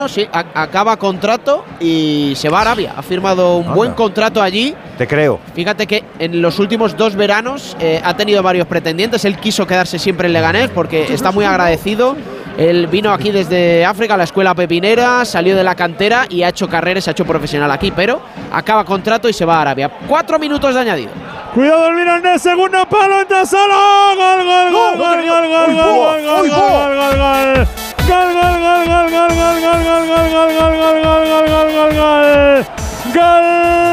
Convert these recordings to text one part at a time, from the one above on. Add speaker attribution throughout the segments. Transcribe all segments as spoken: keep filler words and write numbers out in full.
Speaker 1: Sí, a, acaba contrato y se va a Arabia. Ha firmado un Anda. buen contrato allí.
Speaker 2: Te creo.
Speaker 1: Fíjate que en los últimos dos veranos eh, ha tenido varios pretendientes. Él quiso quedarse siempre en Leganés porque está muy agradecido. Él vino aquí desde África, a la escuela pepinera, salió de la cantera y ha hecho carreras, ha hecho profesional aquí, pero acaba contrato y se va a Arabia. Cuatro minutos de añadido.
Speaker 3: Cuidado el Mirandés, segundo palo, entra solo. Gol, gol, gol, gol, gol, gol, gol, gol, gol, gol, gol. Gol, gol, gol, gol, gol, gol, gol, gol, gol, gol, gol, gol, gol, gol, gol, gol, gol. Gol.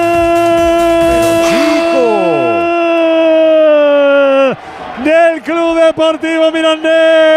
Speaker 3: Del Club Deportivo Mirandés.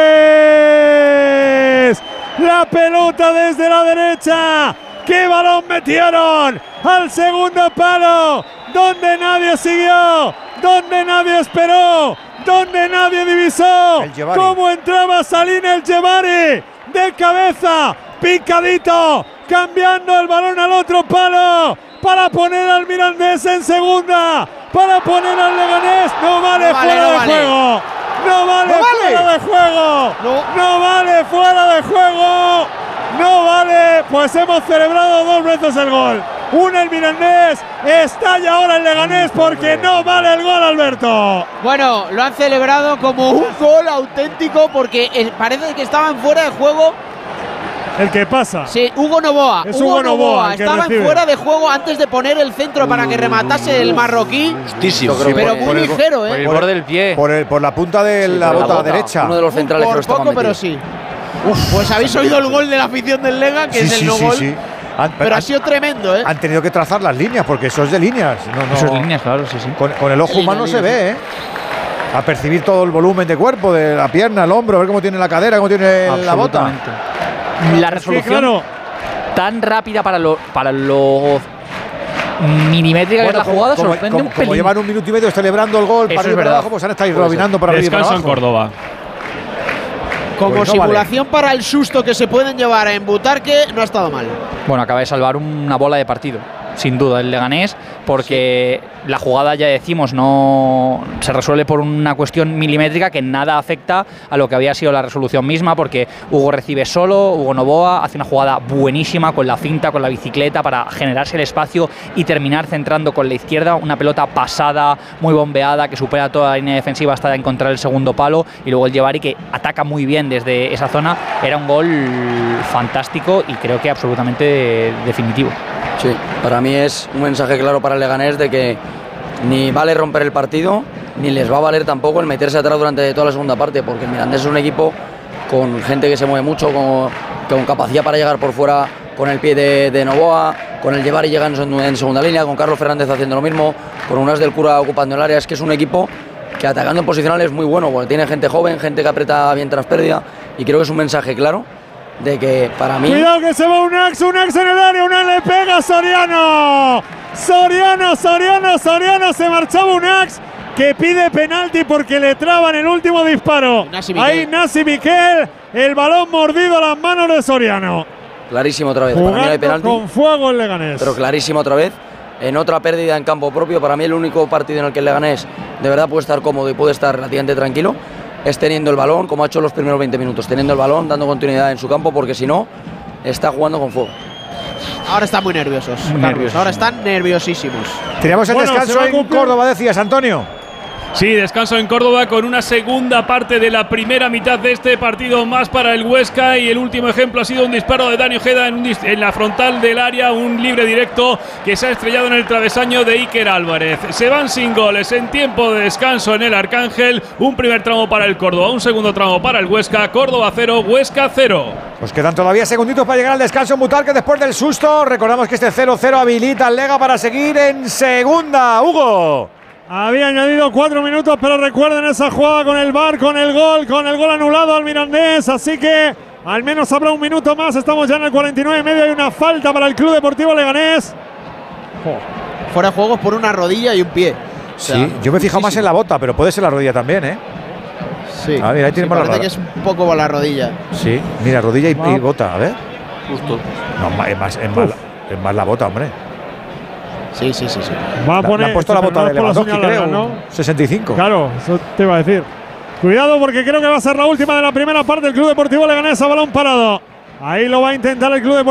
Speaker 3: La pelota desde la derecha. ¡Qué balón metieron! Al segundo palo, donde nadie siguió, donde nadie esperó, donde nadie divisó cómo entraba Salim El Jebari de cabeza, picadito, cambiando el balón al otro palo para poner al Mirandés en segunda, para poner al Leganés. No vale, no vale fuera no de vale. juego, no vale, no vale fuera de juego, no. no vale fuera de juego, no vale. Pues hemos celebrado dos veces el gol. Una el Mirandés, estalla ahora el Leganés porque no vale el gol, Alberto.
Speaker 1: Bueno, lo han celebrado como un gol auténtico porque parece que estaban fuera de juego.
Speaker 3: El que pasa.
Speaker 1: Sí, Hugo Novoa.
Speaker 3: Es
Speaker 1: Hugo,
Speaker 3: Hugo Novoa.
Speaker 1: Novoa. Estaba en fuera de juego antes de poner el centro para que rematase el marroquí.
Speaker 4: Justísimo.
Speaker 1: Sí, pero muy
Speaker 2: el,
Speaker 1: ligero, ¿eh?
Speaker 4: Por el borde del pie.
Speaker 2: Por, el, por la punta de sí, la, bota la bota derecha.
Speaker 4: Uno de los centrales
Speaker 1: por
Speaker 4: que
Speaker 1: poco, pero sí. Uf, pues habéis oído el gol de la afición del Lega, que
Speaker 2: sí,
Speaker 1: es el
Speaker 2: sí,
Speaker 1: no
Speaker 2: sí,
Speaker 1: gol.
Speaker 2: Sí. Han,
Speaker 1: pero
Speaker 2: han,
Speaker 1: ha sido tremendo, ¿eh?
Speaker 2: Han tenido que trazar las líneas, porque eso es de líneas. No, no,
Speaker 4: eso es de líneas, claro, sí, sí.
Speaker 2: Con, con el ojo
Speaker 1: línea,
Speaker 2: humano
Speaker 1: línea,
Speaker 2: se ve, ¿eh? A percibir todo el volumen de cuerpo, de la pierna, el hombro, a ver cómo tiene la cadera, cómo tiene la bota.
Speaker 4: La resolución sí, claro. tan rápida para lo, para lo milimétrica bueno, que es la jugada,
Speaker 2: como,
Speaker 4: sorprende
Speaker 2: como,
Speaker 4: un pelín.
Speaker 2: Como llevan un minuto y medio celebrando el gol,
Speaker 4: eso
Speaker 2: para arriba y para abajo, pues han estado robinando para arriba y para abajo.
Speaker 3: Descanso en Córdoba.
Speaker 1: Como
Speaker 2: pues no
Speaker 1: simulación
Speaker 2: vale.
Speaker 1: para el susto que se pueden llevar en Butarque, no ha estado mal.
Speaker 4: Bueno, acaba de salvar una bola de partido, sin duda, el Leganés, porque sí. la jugada, ya decimos, no se resuelve por una cuestión milimétrica que nada afecta a lo que había sido la resolución misma, porque Hugo recibe solo, Hugo Novoa hace una jugada buenísima con la finta, con la bicicleta, para generarse el espacio y terminar centrando con la izquierda una pelota pasada, muy bombeada, que supera toda la línea defensiva hasta encontrar el segundo palo, y luego el Jebari, que ataca muy bien desde esa zona. Era un gol fantástico y creo que absolutamente definitivo.
Speaker 5: Sí, para mí es un mensaje claro para el Leganés de que ni vale romper el partido, ni les va a valer tampoco el meterse atrás durante toda la segunda parte, porque el Mirandés es un equipo con gente que se mueve mucho, con, con capacidad para llegar por fuera con el pie de, de Novoa, con el Jebari llegando en, en segunda línea, con Carlos Fernández haciendo lo mismo, con Unas del Cura ocupando el área. Es que es un equipo que atacando en posicional es muy bueno, porque tiene gente joven, gente que aprieta bien tras pérdida, y creo que es un mensaje claro de que para mí…
Speaker 3: Cuidado que se va Unax, Unax en el área, Unax le pega a Soriano. Soriano, Soriano, Soriano, se marchaba Unax, que pide penalti porque le traban el último disparo. Ahí Nasi Miquel, el balón mordido a las manos de Soriano.
Speaker 5: Clarísimo otra vez,
Speaker 3: jugando
Speaker 5: para mí no hay penalti.
Speaker 3: Con fuego el Leganés.
Speaker 5: Pero clarísimo otra vez, en otra pérdida en campo propio. Para mí el único partido en el que el Leganés de verdad puede estar cómodo y puede estar relativamente tranquilo es teniendo el balón, como ha hecho los primeros veinte minutos, teniendo el balón, dando continuidad en su campo, porque si no, está jugando con fuego.
Speaker 1: Ahora están muy nerviosos, muy Carlos, nerviosos. Ahora están nerviosísimos.
Speaker 2: Tiramos el
Speaker 3: bueno,
Speaker 2: descanso en Córdoba, decías, Antonio.
Speaker 6: Sí, descanso en Córdoba con una segunda parte de la primera mitad de este partido más para el Huesca, y el último ejemplo ha sido un disparo de Dani Ojeda en, un en la frontal del área, un libre directo que se ha estrellado en el travesaño de Iker Álvarez. Se van sin goles en tiempo de descanso en el Arcángel. Un primer tramo para el Córdoba, un segundo tramo para el Huesca. Córdoba cero, Huesca cero.
Speaker 2: Pues quedan todavía segunditos para llegar al descanso en Butarque después del susto. Recordamos que este cero cero habilita al Lega para seguir en segunda. Hugo.
Speaker 3: Había añadido cuatro minutos, pero recuerden esa jugada con el V A R, con el gol, con el gol anulado al Mirandés, así que al menos habrá un minuto más. Estamos ya en el cuarenta y nueve y medio, hay una falta para el Club Deportivo Leganés.
Speaker 1: Oh, fuera de juegos por una rodilla y un pie.
Speaker 2: O sea, sí, yo me he fijado más en la bota, pero puede ser la rodilla también, ¿eh?
Speaker 1: Sí,
Speaker 2: a ver, ahí tenemos
Speaker 1: sí,
Speaker 2: la
Speaker 1: parece que es un poco por la rodilla.
Speaker 2: Sí, mira, rodilla y, y bota, a ver.
Speaker 5: Justo.
Speaker 2: No, es más, es más, es más la bota, hombre.
Speaker 1: Sí, sí, sí, sí.
Speaker 3: Va a poner,
Speaker 2: le han puesto la bota de Lewandowski, creo,
Speaker 3: ¿no?
Speaker 2: sesenta y cinco.
Speaker 3: Claro, eso te iba a decir. Cuidado porque creo que va a ser la última de la primera parte del Club Deportivo Leganés a balón parado. Ahí lo va a intentar el Club Deportivo